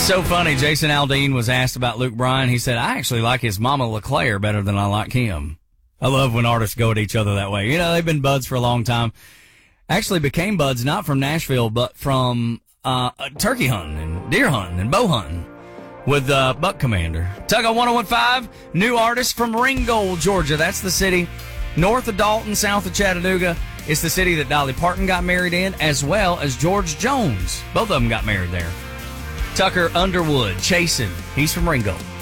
So funny. Jason Aldean was asked about Luke Bryan. He said, I actually like his mama LeClaire better than I like him. I love when artists go at each other that way. You know, they've been buds for a long time. Actually became buds not from Nashville, but from turkey hunting and deer hunting and bow hunting with Buck Commander. Tug on 101.5, new artist from Ringgold, Georgia. That's the city north of Dalton, south of Chattanooga. It's the city that Dolly Parton got married in, as well as George Jones. Both of them got married there. Tucker Underwood, Chasin'. He's from Ringgold.